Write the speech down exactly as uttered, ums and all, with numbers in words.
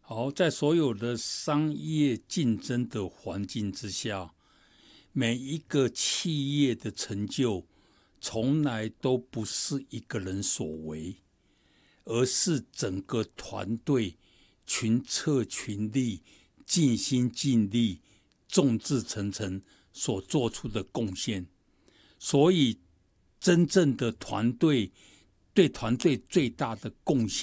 好，在所有的商业竞争的环境之下，每一个企业的成就从来都不是一个人所为，而是整个团队群策群力、尽心尽力、众志成城所做出的贡献。所以真正的团队对团队最大的贡献